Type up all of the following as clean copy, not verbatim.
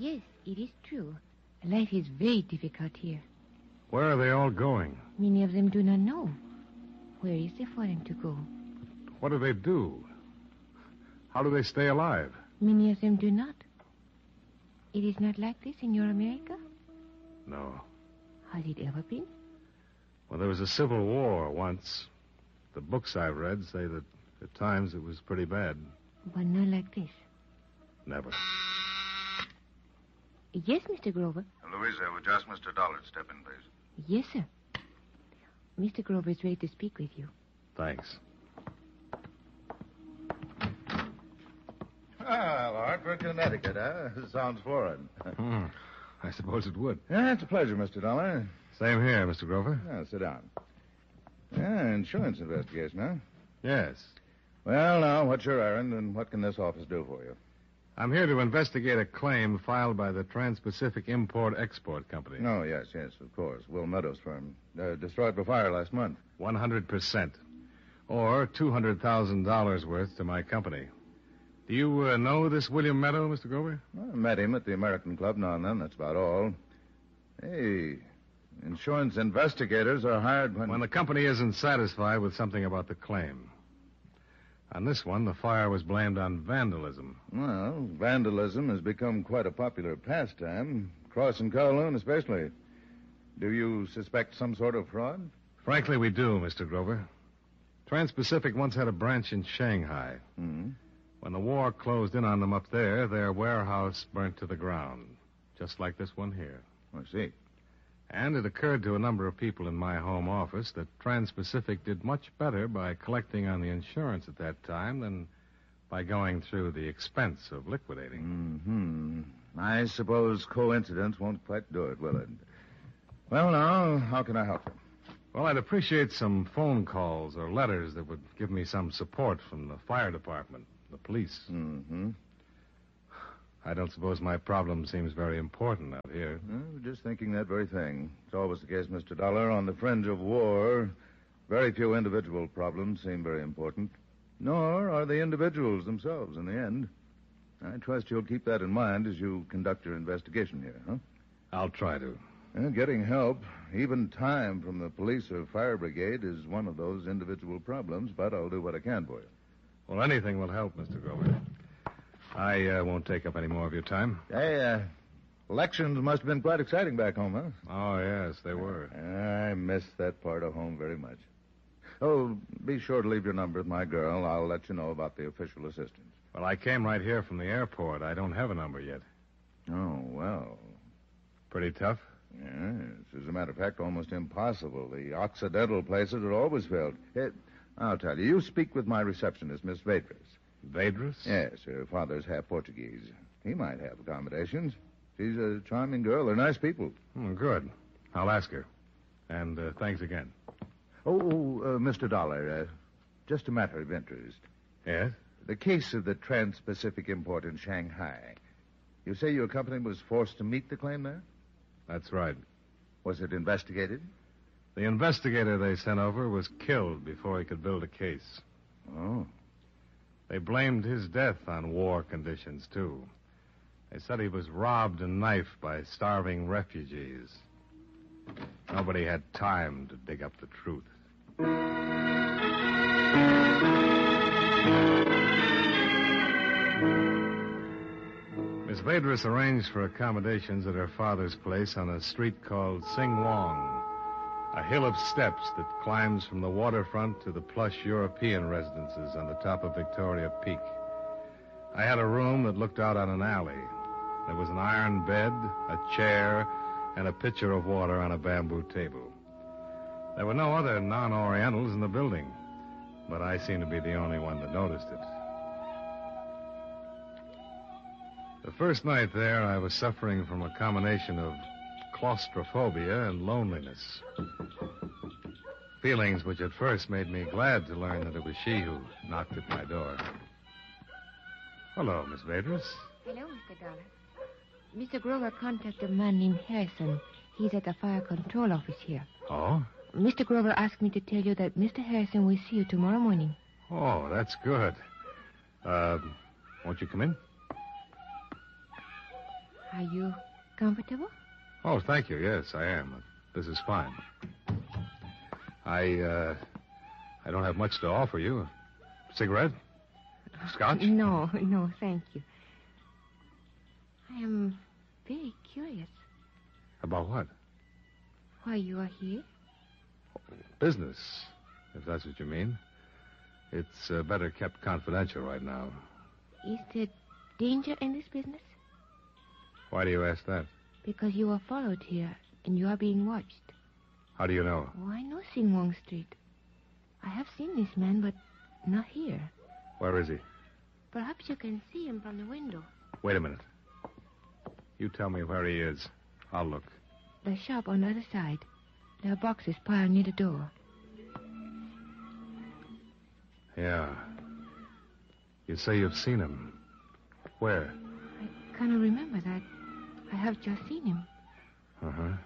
Yes, it is true. Life is very difficult here. Where are they all going? Many of them do not know. Where is there for them to go? What do they do? How do they stay alive? Many of them do not. It is not like this in your America? No. Has it ever been? Well, there was a civil war once. The books I've read say that at times it was pretty bad. But not like this. Never. Yes, Mr. Grover. Louisa, would just Mr. Dollard step in, please? Yes, sir. Mr. Grover is ready to speak with you. Thanks. Hartford, Connecticut, huh? Sounds foreign. I suppose it would. Yeah, it's a pleasure, Mr. Dollar. Same here, Mr. Grover. Yeah, sit down. Yeah, insurance investigation, huh? Yes. Well, now, what's your errand, and what can this office do for you? I'm here to investigate a claim filed by the Trans-Pacific Import-Export Company. Oh, yes, of course. Will Meadows' firm. Destroyed by fire last month. 100%. Or $200,000 worth to my company. Do you know this William Meadow, Mr. Grover? Well, I met him at the American Club now and then. That's about all. Hey, insurance investigators are hired when the company isn't satisfied with something about the claim. On this one, the fire was blamed on vandalism. Well, vandalism has become quite a popular pastime, Cross and Kowloon especially. Do you suspect some sort of fraud? Frankly, we do, Mr. Grover. Trans-Pacific once had a branch in Shanghai. Mm-hmm. When the war closed in on them up there, their warehouse burnt to the ground, just like this one here. I see. And it occurred to a number of people in my home office that Trans-Pacific did much better by collecting on the insurance at that time than by going through the expense of liquidating. Mm-hmm. I suppose coincidence won't quite do it, will it? Well, now, how can I help you? Well, I'd appreciate some phone calls or letters that would give me some support from the fire department, the police. Mm-hmm. I don't suppose my problem seems very important out here. Just thinking that very thing. It's always the case, Mr. Dollar. On the fringe of war, very few individual problems seem very important. Nor are the individuals themselves in the end. I trust you'll keep that in mind as you conduct your investigation here, huh? I'll try to. Getting help, even time from the police or fire brigade, is one of those individual problems, but I'll do what I can for you. Well, anything will help, Mr. Grover. I won't take up any more of your time. Hey, elections must have been quite exciting back home, huh? Oh, yes, they were. I miss that part of home very much. Oh, be sure to leave your number with my girl. I'll let you know about the official assistance. Well, I came right here from the airport. I don't have a number yet. Oh, well. Pretty tough? Yes, as a matter of fact, almost impossible. The Occidental places are always filled. I'll tell you, you speak with my receptionist, Miss Vedras. Vedras? Yes, her father's half Portuguese. He might have accommodations. She's a charming girl. They're nice people. Good. I'll ask her. And thanks again. Mr. Dollar, just a matter of interest. Yes? The case of the Trans-Pacific import in Shanghai. You say your company was forced to meet the claim there? That's right. Was it investigated? The investigator they sent over was killed before he could build a case. Oh. They blamed his death on war conditions, too. They said he was robbed and knifed by starving refugees. Nobody had time to dig up the truth. Miss Vedras arranged for accommodations at her father's place on a street called Sing Wong, a hill of steps that climbs from the waterfront to the plush European residences on the top of Victoria Peak. I had a room that looked out on an alley. There was an iron bed, a chair, and a pitcher of water on a bamboo table. There were no other non-Orientals in the building, but I seemed to be the only one that noticed it. The first night there, I was suffering from a combination of claustrophobia and loneliness. Feelings which at first made me glad to learn that it was she who knocked at my door. Hello, Miss Vedras. Hello, Mr. Dollar. Mr. Grover contacted a man named Harrison. He's at the fire control office here. Oh? Mr. Grover asked me to tell you that Mr. Harrison will see you tomorrow morning. Oh, that's good. Won't you come in? Are you comfortable? Oh, thank you. Yes, I am. This is fine. I don't have much to offer you. Cigarette? Scotch? No, thank you. I am very curious About what? why you are here. Business, if that's what you mean. It's better kept confidential right now. Is there danger in this business? Why do you ask that? Because you are followed here and you are being watched. How do you know? Oh, I know Singwong Street. I have seen this man, but not here. Where is he? Perhaps you can see him from the window. Wait a minute. You tell me where he is. I'll look. The shop on the other side. There are boxes piled near the door. Yeah. You say you've seen him. Where? I cannot remember that. I have just seen him. Uh-huh.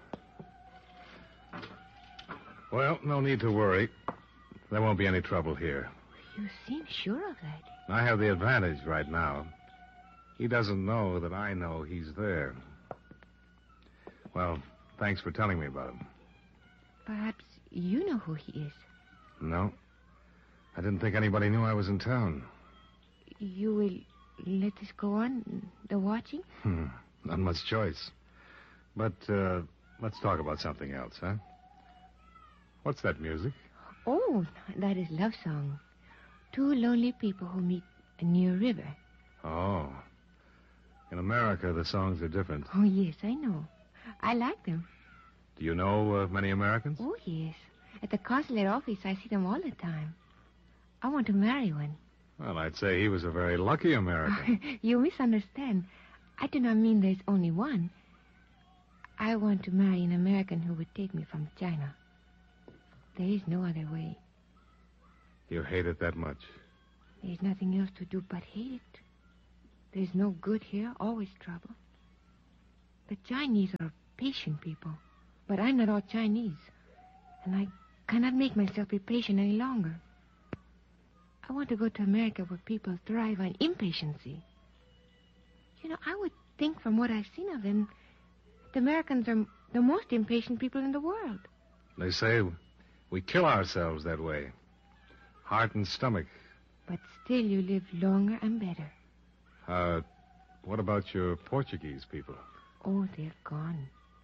Well, no need to worry. There won't be any trouble here. You seem sure of that. I have the advantage right now. He doesn't know that I know he's there. Well, thanks for telling me about him. Perhaps you know who he is. No. I didn't think anybody knew I was in town. You will let us go on, the watching? Not much choice. But let's talk about something else, huh? What's that music? Oh, that is love song. Two lonely people who meet near a river. Oh. In America, the songs are different. Oh, yes, I know. I like them. Do you know many Americans? Oh, yes. At the consulate office, I see them all the time. I want to marry one. Well, I'd say he was a very lucky American. You misunderstand. I do not mean there's only one. I want to marry an American who would take me from China. There is no other way. You hate it that much? There's nothing else to do but hate it. There's no good here, always trouble. The Chinese are patient people, but I'm not all Chinese, and I cannot make myself be patient any longer. I want to go to America where people thrive on impatience. You know, I would think from what I've seen of them, the Americans are the most impatient people in the world. They say we kill ourselves that way. Heart and stomach. But still you live longer and better. What about your Portuguese people? Oh, they're gone.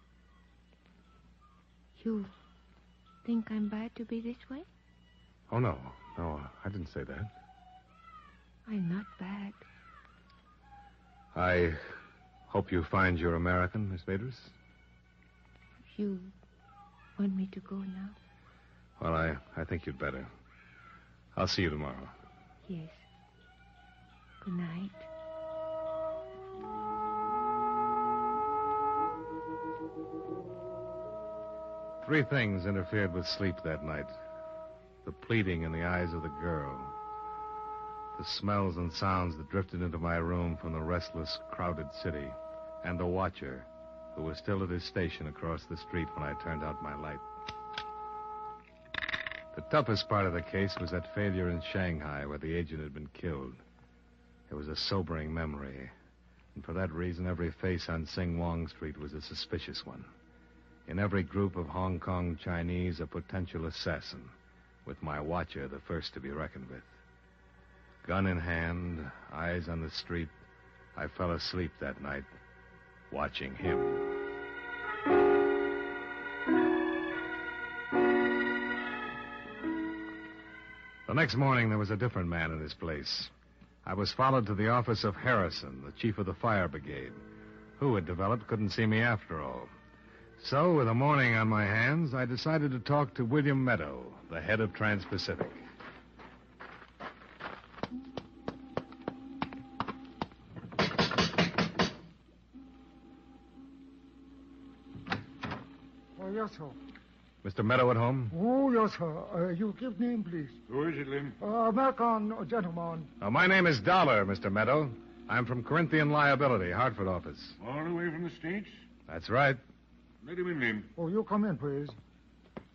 You think I'm bad to be this way? Oh, no. No, I didn't say that. I'm not bad. I hope you find your American, Miss Vadris. You want me to go now? Well, I think you'd better. I'll see you tomorrow. Yes. Good night. Three things interfered with sleep that night. The pleading in the eyes of the girl. The smells and sounds that drifted into my room from the restless, crowded city. And the watcher, who was still at his station across the street when I turned out my light. The toughest part of the case was that failure in Shanghai where the agent had been killed. It was a sobering memory. And for that reason, every face on Singwong Street was a suspicious one. In every group of Hong Kong Chinese, a potential assassin, with my watcher the first to be reckoned with. Gun in hand, eyes on the street, I fell asleep that night, watching him. The next morning, there was a different man in his place. I was followed to the office of Harrison, the chief of the fire brigade, who, it developed, couldn't see me after all. So, with the morning on my hands, I decided to talk to William Meadow, the head of Trans-Pacific. Oh, yes, sir. Mr. Meadow at home? Oh, yes, sir. You give name, please. Who is it, Lim? American gentleman. My name is Dollar, Mr. Meadow. I'm from Corinthian Liability, Hartford office. All the way from the States? That's right. Let him in, Lim. Oh, you come in, please.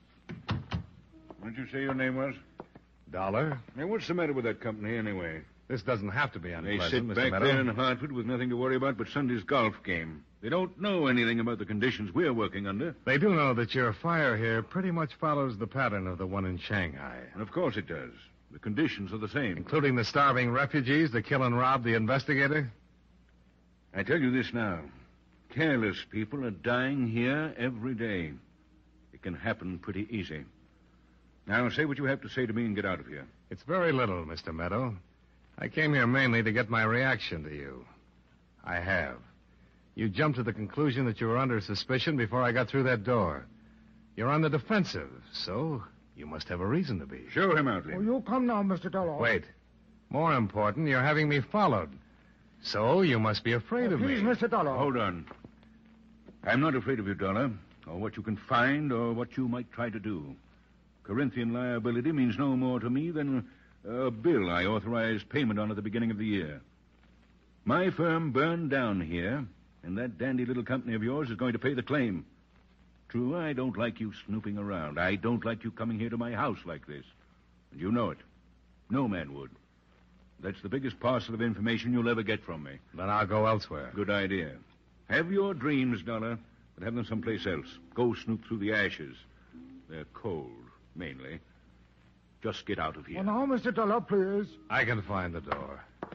What did you say your name was? Dollar? Now, what's the matter with that company, anyway? This doesn't have to be They unpleasant, sit Mr. back Meadow. there in Hartford with nothing to worry about but Sunday's golf game. They don't know anything about the conditions we're working under. They do know that your fire here pretty much follows the pattern of the one in Shanghai, And of course it does. The conditions are the same. including the starving refugees, the kill and rob the investigator. I tell you this now. Careless people are dying here every day. It can happen pretty easy. Now, say what you have to say to me and get out of here. It's very little, Mr. Meadow. I came here mainly to get my reaction to you. I have. You jumped to the conclusion that you were under suspicion before I got through that door. You're on the defensive, so you must have a reason to be. Show him out, Oh, Lynn. you come now, Mr. Dollar. Wait. More important, you're having me followed. So you must be afraid of Please, me. Mr. Dollar. Hold on. I'm not afraid of you, Dollar, or what you can find, or what you might try to do. Corinthian liability means no more to me than a bill I authorized payment on at the beginning of the year. My firm burned down here, and that dandy little company of yours is going to pay the claim. True, I don't like you snooping around. I don't like you coming here to my house like this. And you know it. No man would. That's the biggest parcel of information you'll ever get from me. Then I'll go elsewhere. Good idea. Have your dreams, Dollar, but have them someplace else. Go snoop through the ashes. They're cold, mainly. Just get out of here. Oh, now, Mr. Dollar, please. I can find the door.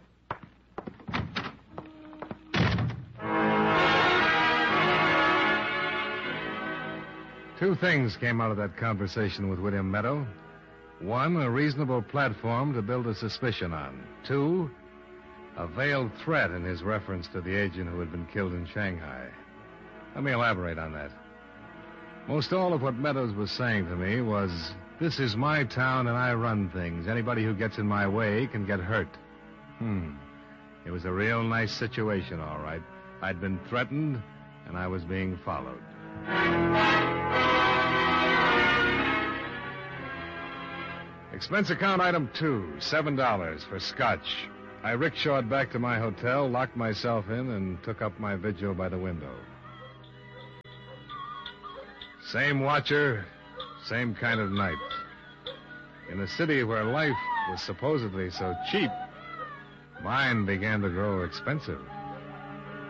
Two things came out of that conversation with William Meadow. One, a reasonable platform to build a suspicion on. Two, a veiled threat in his reference to the agent who had been killed in Shanghai. Let me elaborate on that. Most all of what Meadows was saying to me was, this is my town and I run things. Anybody who gets in my way can get hurt. It was a real nice situation, all right. I'd been threatened, and I was being followed. Expense account item 2, $7 for scotch. I rickshawed back to my hotel, locked myself in, and took up my vigil by the window. Same watcher, same kind of night. In a city where life was supposedly so cheap, mine began to grow expensive.